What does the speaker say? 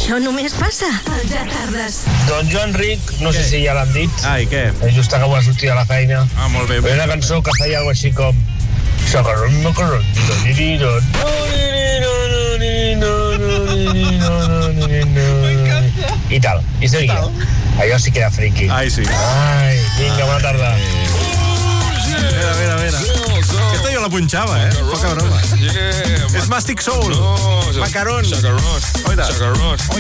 Això només passa al Ja Tardes. Doncs jo, Enric, no sé si ja l'han dit. I què? Just acabo de sortir a la feina. Molt bé. Hi ha una cançó que feia alguna així com... Xacarrón, macarrón, i tal, i seguia. Allò sí que era friki. Ai, sí. Ai, vinga, bona tarda. Mira. Aquesta jo la punxava, Poca broma. És Mastic Soul. Macarón. Chacarrón. Oida.